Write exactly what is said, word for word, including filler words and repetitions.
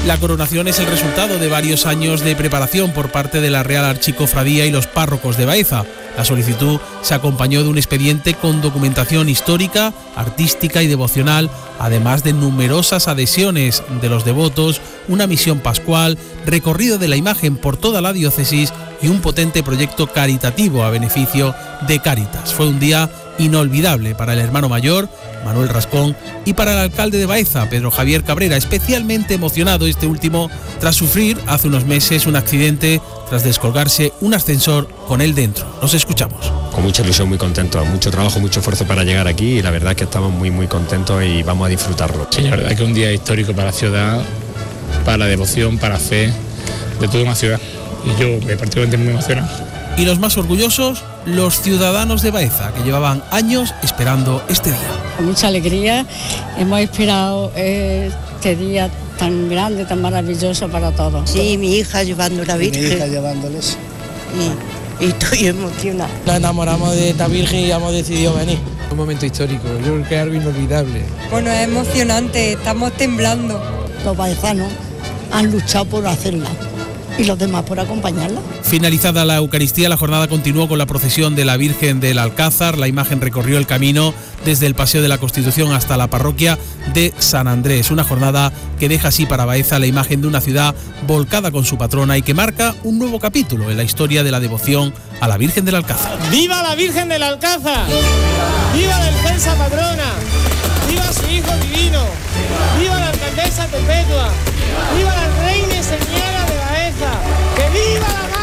La coronación es el resultado de varios años de preparación por parte de la Real Archicofradía y los párrocos de Baeza. La solicitud se acompañó de un expediente con documentación histórica, artística y devocional, además de numerosas adhesiones de los devotos, una misión pascual, recorrido de la imagen por toda la diócesis y un potente proyecto caritativo a beneficio de Cáritas. Fue un día inolvidable para el hermano mayor, Manuel Rascón, y para el alcalde de Baeza, Pedro Javier Cabrera, especialmente emocionado este último tras sufrir hace unos meses un accidente tras descolgarse un ascensor con él dentro. Nos escuchamos. Con mucha ilusión, muy contentos, mucho trabajo, mucho esfuerzo para llegar aquí y la verdad es que estamos muy muy contentos y vamos a disfrutarlo. Sí, la verdad es que es un día histórico para la ciudad, para la devoción, para la fe de toda una ciudad y yo me particularmente muy emocionado. Y los más orgullosos, los ciudadanos de Baeza, que llevaban años esperando este día. Con mucha alegría hemos esperado este día tan grande, tan maravilloso para todos. Sí, mi hija llevando la Virgen. Mi hija llevándoles. Y, y estoy emocionada. Nos enamoramos de esta Virgen y hemos decidido venir. Un momento histórico, yo creo que es algo inolvidable. Bueno, es emocionante, estamos temblando. Los baezanos han luchado por hacerla y los demás por acompañarla. Finalizada la Eucaristía, la jornada continuó con la procesión de la Virgen del Alcázar. La imagen recorrió el camino desde el Paseo de la Constitución hasta la parroquia de San Andrés. Una jornada que deja así para Baeza la imagen de una ciudad volcada con su patrona y que marca un nuevo capítulo en la historia de la devoción a la Virgen del Alcázar. ¡Viva la Virgen del Alcázar! ¡Viva la defensa patrona! ¡Viva su Hijo Divino! ¡Viva la alcaldesa perpetua! ¡Viva la reina y señora de Baeza! ¡Que viva la